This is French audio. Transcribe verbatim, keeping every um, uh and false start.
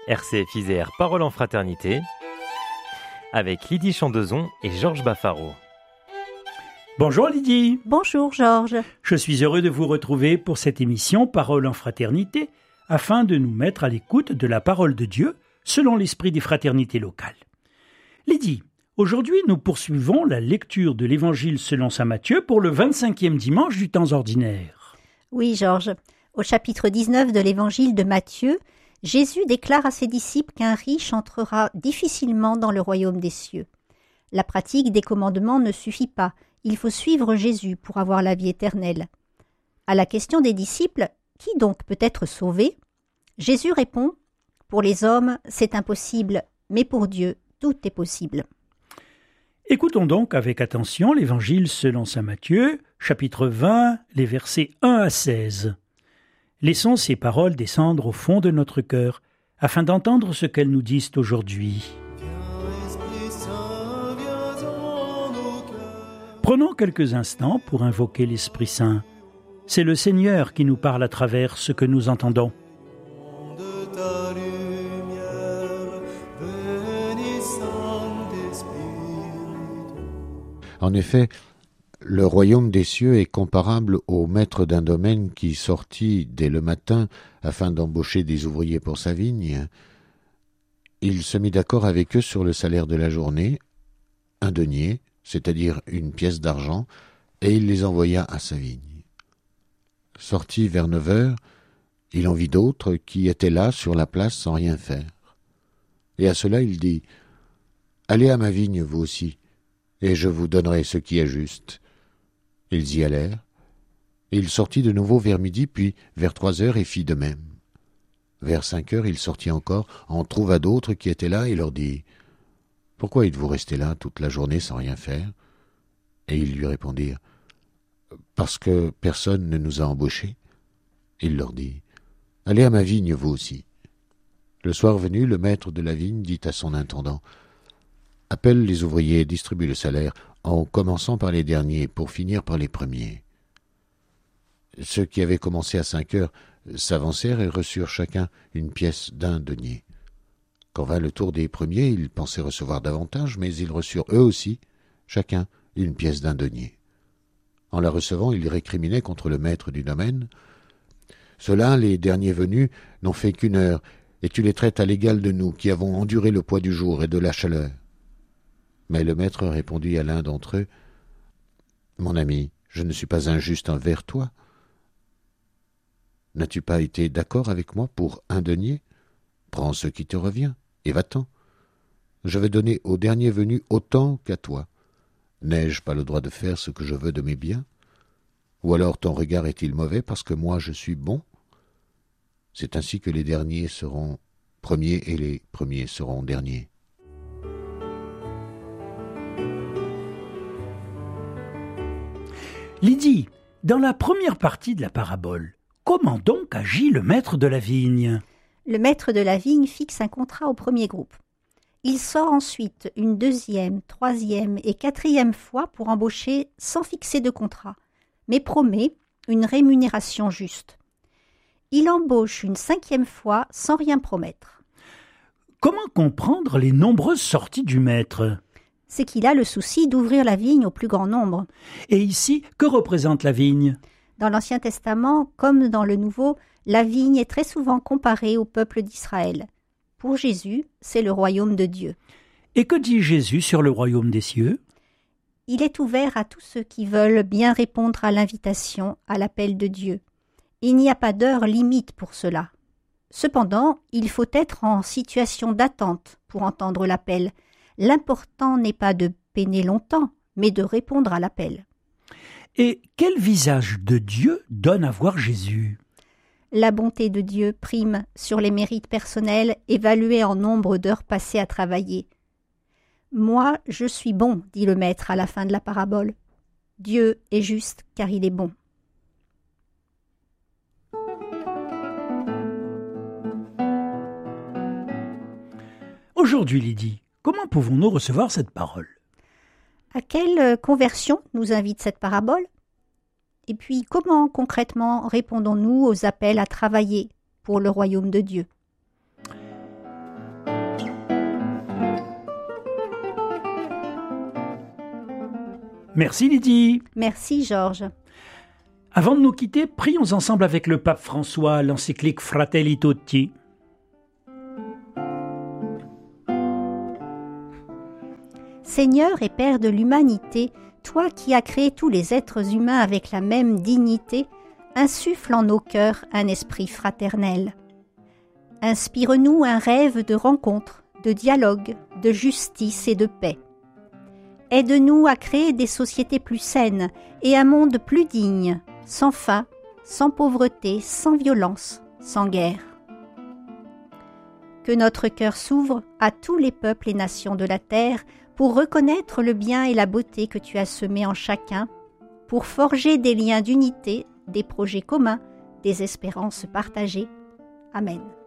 R C F Isère Parole en Fraternité, avec Lydie Chandezon et Georges Baffaro. Bonjour Lydie. Bonjour Georges. Je suis heureux de vous retrouver pour cette émission Parole en Fraternité, afin de nous mettre à l'écoute de la parole de Dieu selon l'esprit des fraternités locales. Lydie, aujourd'hui nous poursuivons la lecture de l'Évangile selon saint Matthieu pour le vingt-cinquième dimanche du temps ordinaire. Oui Georges, au chapitre dix-neuf de l'Évangile de Matthieu, Jésus déclare à ses disciples qu'un riche entrera difficilement dans le royaume des cieux. La pratique des commandements ne suffit pas, il faut suivre Jésus pour avoir la vie éternelle. À la question des disciples, qui donc peut être sauvé ? Jésus répond, « Pour les hommes, c'est impossible, mais pour Dieu, tout est possible. » Écoutons donc avec attention l'Évangile selon saint Matthieu, chapitre vingt, les versets un à seize. Laissons ces paroles descendre au fond de notre cœur, afin d'entendre ce qu'elles nous disent aujourd'hui. Prenons quelques instants pour invoquer l'Esprit Saint. C'est le Seigneur qui nous parle à travers ce que nous entendons. En effet, le royaume des cieux est comparable au maître d'un domaine qui sortit dès le matin afin d'embaucher des ouvriers pour sa vigne. Il se mit d'accord avec eux sur le salaire de la journée, un denier, c'est-à-dire une pièce d'argent, et il les envoya à sa vigne. Sorti vers neuf heures, il en vit d'autres qui étaient là sur la place sans rien faire. Et à cela il dit « Allez à ma vigne, vous aussi, et je vous donnerai ce qui est juste. » Ils y allèrent. Il sortit de nouveau vers midi, puis vers trois heures, et fit de même. Vers cinq heures, il sortit encore, en trouva d'autres qui étaient là, et leur dit « Pourquoi êtes-vous restés là toute la journée sans rien faire ?» Et ils lui répondirent « Parce que personne ne nous a embauchés. » Il leur dit « Allez à ma vigne, vous aussi. » Le soir venu, le maître de la vigne dit à son intendant « Appelle les ouvriers et distribue le salaire, en commençant par les derniers, pour finir par les premiers. » Ceux qui avaient commencé à cinq heures s'avancèrent et reçurent chacun une pièce d'un denier. Quand vint le tour des premiers, ils pensaient recevoir davantage, mais ils reçurent eux aussi, chacun, une pièce d'un denier. En la recevant, ils récriminaient contre le maître du domaine. « Ceux-là, les derniers venus, n'ont fait qu'une heure, et tu les traites à l'égal de nous, qui avons enduré le poids du jour et de la chaleur. » Mais le maître répondit à l'un d'entre eux, « Mon ami, je ne suis pas injuste envers toi. N'as-tu pas été d'accord avec moi pour un denier ? Prends ce qui te revient, et va-t'en. Je vais donner au dernier venu autant qu'à toi. N'ai-je pas le droit de faire ce que je veux de mes biens ? Ou alors ton regard est-il mauvais parce que moi je suis bon ? C'est ainsi que les derniers seront premiers et les premiers seront derniers. » Lydie, dans la première partie de la parabole, comment donc agit le maître de la vigne ? Le maître de la vigne fixe un contrat au premier groupe. Il sort ensuite une deuxième, troisième et quatrième fois pour embaucher sans fixer de contrat, mais promet une rémunération juste. Il embauche une cinquième fois sans rien promettre. Comment comprendre les nombreuses sorties du maître ? C'est qu'il a le souci d'ouvrir la vigne au plus grand nombre. Et ici, que représente la vigne ? Dans l'Ancien Testament, comme dans le Nouveau, la vigne est très souvent comparée au peuple d'Israël. Pour Jésus, c'est le royaume de Dieu. Et que dit Jésus sur le royaume des cieux ? Il est ouvert à tous ceux qui veulent bien répondre à l'invitation, à l'appel de Dieu. Il n'y a pas d'heure limite pour cela. Cependant, il faut être en situation d'attente pour entendre l'appel. L'important n'est pas de peiner longtemps, mais de répondre à l'appel. Et quel visage de Dieu donne à voir Jésus ? La bonté de Dieu prime sur les mérites personnels évalués en nombre d'heures passées à travailler. « Moi, je suis bon, dit le maître à la fin de la parabole. Dieu est juste car il est bon. » Aujourd'hui, Lydie, comment pouvons-nous recevoir cette parole ? À quelle conversion nous invite cette parabole ? Et puis, comment concrètement répondons-nous aux appels à travailler pour le royaume de Dieu ? Merci Lydie. Merci Georges. Avant de nous quitter, prions ensemble avec le pape François, l'encyclique Fratelli Tutti. Seigneur et Père de l'humanité, toi qui as créé tous les êtres humains avec la même dignité, insuffle en nos cœurs un esprit fraternel. Inspire-nous un rêve de rencontre, de dialogue, de justice et de paix. Aide-nous à créer des sociétés plus saines et un monde plus digne, sans faim, sans pauvreté, sans violence, sans guerre. Que notre cœur s'ouvre à tous les peuples et nations de la terre pour reconnaître le bien et la beauté que tu as semés en chacun, pour forger des liens d'unité, des projets communs, des espérances partagées. Amen.